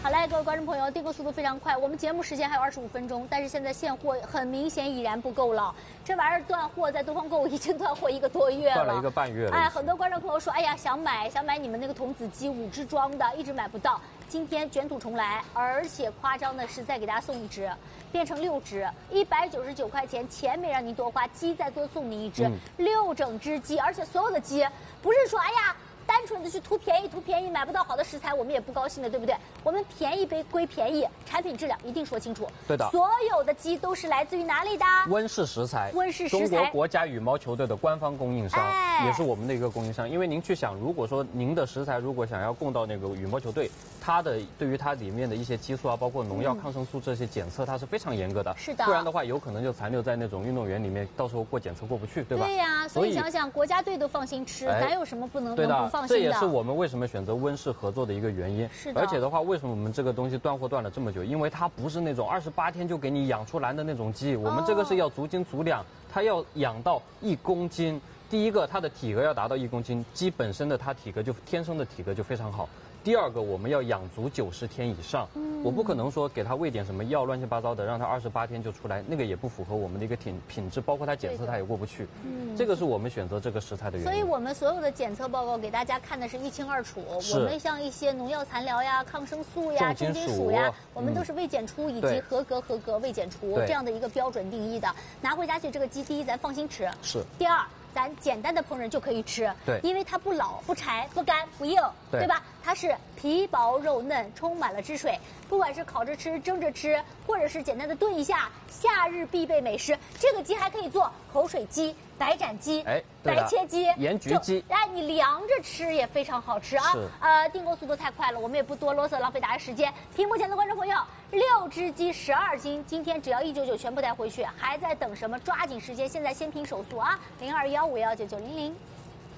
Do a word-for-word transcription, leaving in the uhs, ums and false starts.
好嘞，各位观众朋友，订购速度非常快，我们节目时间还有二十五分钟，但是现在现货很明显已然不够了。这玩意儿断货，在东方购物已经断货一个多月了， 断了一个半月了。 哎，很多观众朋友说，哎呀，想买想买你们那个童子鸡五只装的，一直买不到。今天卷土重来，而且夸张的是再给大家送一只，变成六只，一百九十九块钱，钱没让您多花，鸡再多送您一只，嗯、六整只鸡，而且所有的鸡不是说，哎呀。单纯的去图便宜，图便宜买不到好的食材，我们也不高兴的，对不对？我们便宜归归便宜，产品质量一定说清楚。 对的， 所有的鸡都是来自于哪里的？ 温氏食材， 温氏食材， 中国国家羽毛球队的官方供应商， 哎、 也是我们的一个供应商。因为您去想，如果说您的食材如果想要供到那个羽毛球队，它的对于它里面的一些激素啊，包括农药、嗯、抗生素这些检测，它是非常严格的。 是的， 不然的话，有可能就残留在那种运动员里面，到时候过检测过不去，对吧？ 对呀、啊，所以想想国家队都放心吃，哎、咱有什么不能能不放心的？ 这也是我们为什么选择温氏合作的一个原因。 是的。 而且的话，为什么我们这个东西断货断了这么久？因为它不是那种二十八天就给你养出来的那种鸡，我们这个是要足斤足两，它要养到一公斤。第一个，它的体格要达到一公斤，鸡本身的它体格就天生的体格就非常好。第二个，我们要养足九十天以上，嗯、我不可能说给它喂点什么药乱七八糟的，让它二十八天就出来，那个也不符合我们的一个品品质，包括它检测它也过不去。嗯，这个是我们选择这个食材的原因。 所以我们所有的检测报告给大家看的是一清二楚。我们像一些农药残留呀、抗生素呀、重金属呀，我们都是未检出以及合格合格未检出这样的一个标准定义的。拿回家去，这个鸡第一咱放心吃， 是。 第二。咱简单的烹饪就可以吃， 对， 因为它不老、不柴、不干、不硬， 对， 对吧？它是皮薄肉嫩，充满了汁水，不管是烤着吃、蒸着吃，或者是简单的炖一下，夏日必备美食。这个鸡还可以做口水鸡、白斩鸡、 哎、 白切鸡、 盐焗鸡， 哎，你凉着吃也非常好吃啊！呃，订购速度太快了，我们也不多啰嗦，浪费大家时间。屏幕前的观众朋友，六只鸡十二斤，今天只要一九九全部带回去，还在等什么？抓紧时间，现在先凭手速啊！零二幺五幺九九零零。